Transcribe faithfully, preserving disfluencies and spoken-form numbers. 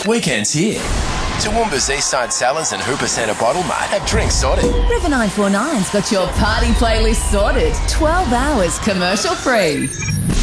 Weekends here. Toowoomba's Eastside Salads and Hooper Centre Bottle Mart have drinks sorted. River nine four nine's got your party playlist sorted. twelve hours commercial free.